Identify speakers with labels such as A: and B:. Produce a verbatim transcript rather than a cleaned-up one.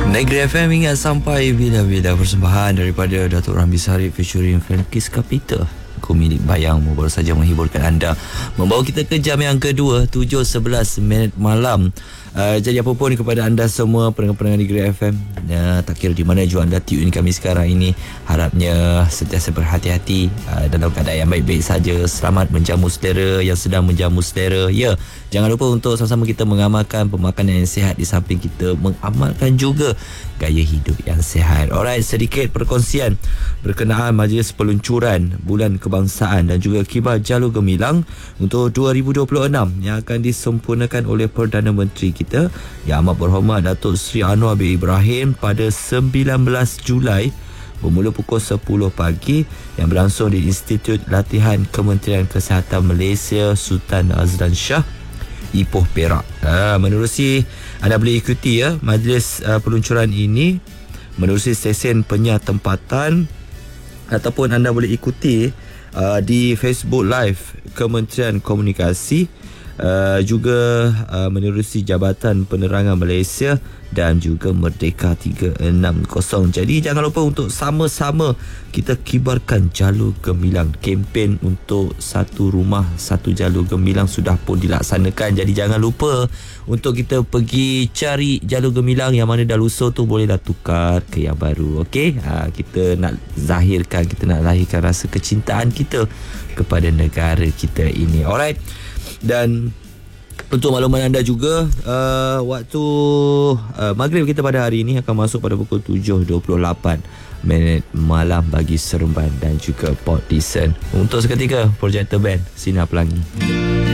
A: Negeri F M ingat sampai bila-bila. Persembahan daripada Datuk Ramli Sarip featuring Felkis Kapita. Aku milik bayangmu baru saja menghiburkan anda, membawa kita ke jam yang kedua, tujuh sebelas minit malam. Uh, jadi apa pun kepada anda semua pendengar-pendengar Negeri F M, uh, tak kira di mana jua anda tune kami sekarang ini, harapnya sentiasa berhati-hati, uh, dalam keadaan yang baik-baik saja, selamat menjamu selera yang sedang menjamu selera. Ya, jangan lupa untuk sama-sama kita mengamalkan pemakanan yang sihat, di samping kita mengamalkan juga gaya hidup yang sihat. Alright, sedikit perkongsian berkenaan majlis peluncuran Bulan Kebangsaan dan juga Kibar Jalur Gemilang untuk dua ribu dua puluh enam yang akan disempurnakan oleh Perdana Menteri kita Yang Amat Berhormat Datuk Seri Anwar bin Ibrahim pada sembilan belas Julai bermula pukul sepuluh pagi, yang berlangsung di Institut Latihan Kementerian Kesihatan Malaysia Sultan Azlan Shah, Ipoh, Perak. Ha, menerusi anda boleh ikuti ya majlis uh, peluncuran ini menerusi stesen penyiar tempatan, ataupun anda boleh ikuti uh, di Facebook Live Kementerian Komunikasi, uh, juga uh, menerusi Jabatan Penerangan Malaysia dan juga Merdeka tiga enam kosong. Jadi jangan lupa untuk sama-sama kita kibarkan jalur gemilang. Kempen untuk satu rumah satu jalur gemilang sudah pun dilaksanakan. Jadi jangan lupa untuk kita pergi cari jalur gemilang yang mana dah lusuh tu, bolehlah tukar ke yang baru. Okey, ha, kita nak zahirkan, kita nak lahirkan rasa kecintaan kita kepada negara kita ini. Alright, dan untuk makluman anda juga, uh, waktu uh, maghrib kita pada hari ini akan masuk pada pukul tujuh dua puluh lapan minit malam bagi Seremban dan juga Port Dickson. Untuk seketika, Projector Band Sinar Pelangi.